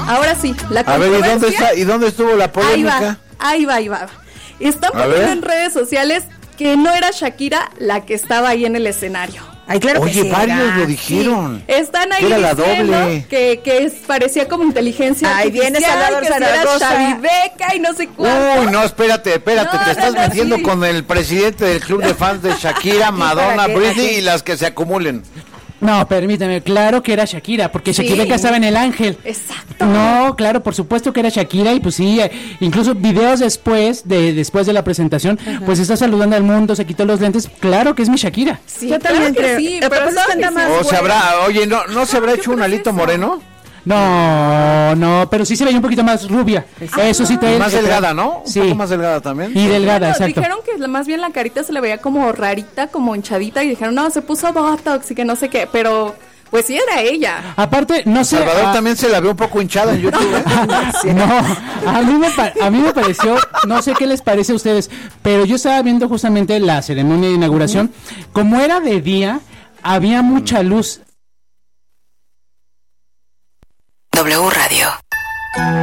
ahora sí, la A ver, controversia. ¿y dónde estuvo la polémica? Ahí va. Están poniendo en redes sociales que no era Shakira la que estaba ahí en el escenario. Ay, claro. Oye, que sí, varios lo dijeron. Sí. Están ahí era la diciendo doble. que parecía como inteligencia Ahí viene Salvador que si era Zaragoza. Xavi Beca y no sé cuánto. Uy, no, espérate, No, te estás no, metiendo sí. con el presidente del club de fans de Shakira, Madonna, ¿para qué? Britney y las que se acumulen. No, permíteme, claro que era Shakira, porque Sí. Shakira estaba en El Ángel. Exacto. No, claro, por supuesto que era Shakira y pues sí, incluso videos después de la presentación, pues está saludando al mundo, se quitó los lentes, claro que es mi Shakira. Sí, Yo claro también que creo. sí, Lo que pero pasa es que anda estaban más O se habrá, oye, ¿no se habrá hecho un alito moreno? No, pero sí se veía un poquito más rubia. Eso sí te Más delgada, ¿no? Sí. Un poco más delgada también. Y delgada, Bueno, exacto. dijeron que más bien la carita se le veía como rarita, como hinchadita, y dijeron, no, se puso Botox y que no sé qué, pero pues sí era ella. Aparte, no sé. Salvador también se la ve un poco hinchada en YouTube, ¿eh? No, a mí me pareció, no sé qué les parece a ustedes, pero yo estaba viendo justamente la ceremonia de inauguración, como era de día, había mucha luz. W Radio.